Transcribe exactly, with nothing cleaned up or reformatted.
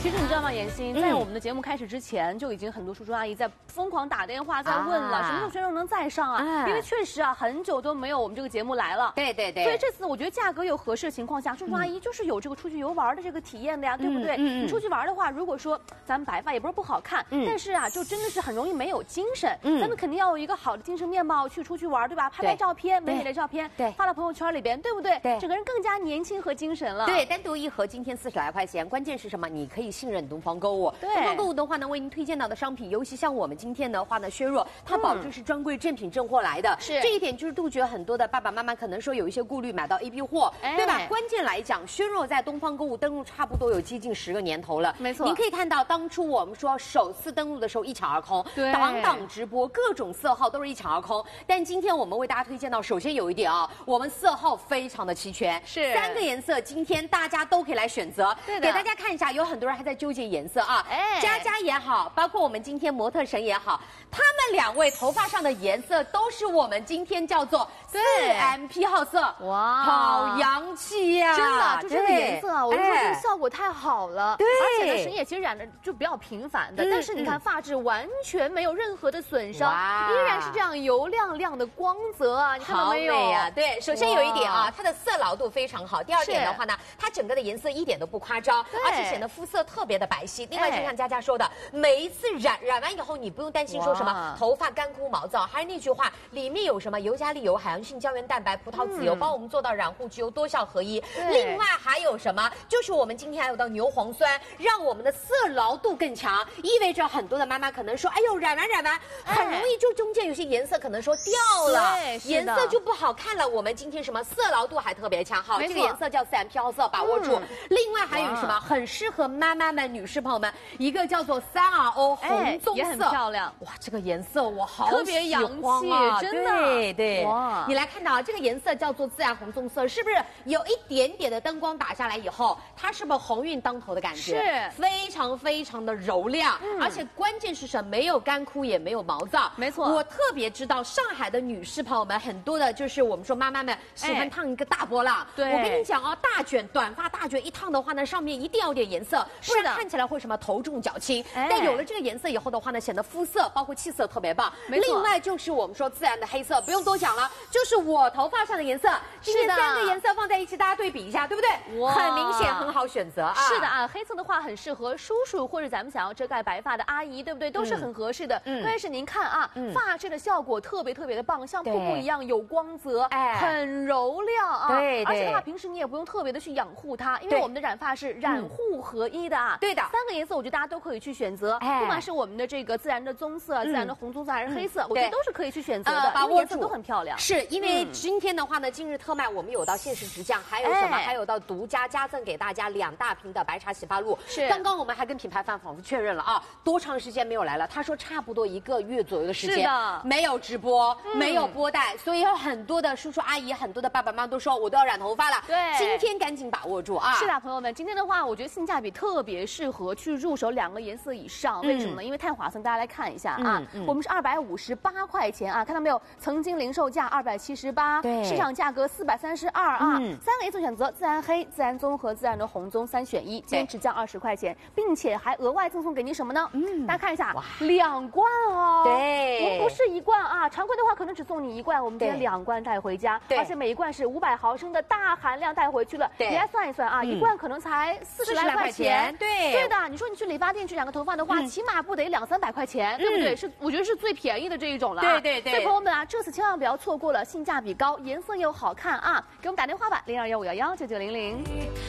其实你知道吗，妍希，在我们的节目开始之前，就已经很多叔叔阿姨在疯狂打电话在问了，啊、什么时候轩柔能再上啊？啊因为确实啊，很久都没有我们这个节目来了。 对对对。 所以这次我觉得价格有合适的情况下，叔叔阿姨就是有这个出去游玩的这个体验的呀，嗯、对不对？嗯嗯、你出去玩的话，如果说咱们白发也不是不好看，嗯、但是啊，就真的是很容易没有精神。嗯、咱们肯定要有一个好的精神面貌去出去玩，对吧？拍拍照片，美美的照片，对，发到朋友圈里边，对不对？对，整个人更加年轻和精神了。 对，单独一盒今天四十来块钱，关键是什么？你可以信任东方购物。 对， 东方购物的话呢，为您推荐到的商品，尤其像我们今天的话呢，削弱它保证是专柜正品正货来的，是、嗯、这一点就是杜绝很多的爸爸妈妈可能说有一些顾虑，买到 A B 货，哎、对吧？关键来讲，削弱在东方购物登陆差不多有接近十个年头了， 没错。 您可以看到，当初我们说首次登陆的时候一抢而空， 对， 档档直播各种色号都是一抢而空。但今天我们为大家推荐到，首先有一点啊，我们色号非常的齐全， 是三个颜色，今天大家都可以来选择。对的，给大家看一下，有很多人还在纠结颜色啊，哎，佳佳也好，包括我们今天模特神也好，他们两位头发上的颜色都是我们今天叫做四 M 批号色，哇，好洋气呀、啊！ 真的，就这个颜色啊，我就说这个效果太好了。对，而且呢，神野其实染的就比较频繁的，嗯、但是你看发质完全没有任何的损伤，依然是这样油亮亮的光泽啊，你看到没有？ 好美啊！对，首先有一点啊，它的色牢度非常好。第二点的话呢，它整个的颜色一点都不夸张，而且显得肤色特别的白皙。另外，就像佳佳说的，每一次染染完以后，你不用担心说什么头发干枯毛躁。还是那句话，里面有什么尤加利油、海洋性胶原蛋白、葡萄籽油，帮我们做到染护焗油多效合一。另外还有什么？就是我们今天还有到牛磺酸，让我们的色牢度更强，意味着很多的妈妈可能说，哎呦，染完染完很容易就中间有些颜色可能说掉了，颜色就不好看了。我们今天什么色牢度还特别强，好，这个颜色叫四 M 批号色，把握住。嗯、另外还有什么很适合妈妈们、女士朋友们，一个叫做三 R O 红棕色， 也很漂亮。 哇，这个颜色我好喜欢、啊、 特别洋气，真的。 对对，哇，你来看到啊，这个颜色叫做自然红棕色，是不是有一点点的灯光打下来以后，它是不是红晕当头的感觉？ 是， 非常非常的柔亮，嗯、而且关键是什么？没有干枯，也没有毛躁。 没错， 我特别知道上海的女士朋友们，很多的就是我们说妈妈们喜欢烫一个大波浪。对，我跟你讲啊，大卷短发大卷一烫的话呢，上面一定要有点颜色，不然看起来会什么头重脚轻。但有了这个颜色以后的话呢，显得肤色包括气色特别棒。另外就是我们说自然的黑色，不用多讲了，就是我头发上的颜色。今天三个颜色放在一起，大家对比一下，对不对？很明显，很好选择啊。 是的啊，黑色的话很适合叔叔或者咱们想要遮盖白发的阿姨，对不对？都是很合适的。嗯，关键是您看啊，嗯、发质的效果特别特别的棒，像瀑布一样有光泽，哎，很柔亮啊。对，而且的话，平时你也不用特别的去养护它，因为我们的染发是染护合一的啊。对的，三个颜色我觉得大家都可以去选择，不管是我们的这个自然的棕色、自然的红棕色还是黑色，我觉得都是可以去选择的，因为颜色都很漂亮。 是因为今天的话呢，今日特卖我们有到限时直降，还有什么？还有到独家加赠给大家两大瓶的白茶洗发露。是，刚刚我们还跟品牌方反复确认了啊，多长时间没有来了？他说差不多一个月左右的时间，是的，没有直播，嗯、没有播带，所以有很多的叔叔阿姨、很多的爸爸妈妈都说我都要染头发了。对，今天赶紧把握住啊！ 是的，朋友们，今天的话，我觉得性价比特别适合去入手两个颜色以上，为什么呢？嗯、因为太划算，大家来看一下啊，嗯嗯、我们是二百五十八块钱啊，看到没有？曾经零售价二百七十八，对，市场价格四百三十二啊，嗯、三个颜色选择，自然黑、自然棕和自然的红棕三选一，今天只降二十块钱，并且还额外赠送给您什么呢？嗯，大家看一下，两罐哦，对，我们不是一罐啊，常规的话可能只送你一罐，我们今天两罐带回家，而且每一罐是五百毫升的大含量带回去了，你来算一算啊，嗯、一罐可能才四十来块钱，对，对的，你说你去理发店去染个头发的话，嗯、起码不得两三百块钱，对不对？嗯、是，我觉得是最便宜的这一种了、啊，对对对。所以朋友们啊，这次千万不要错过了，性价比高，颜色又好看啊，给我们打电话吧，零二幺五幺幺九九零零。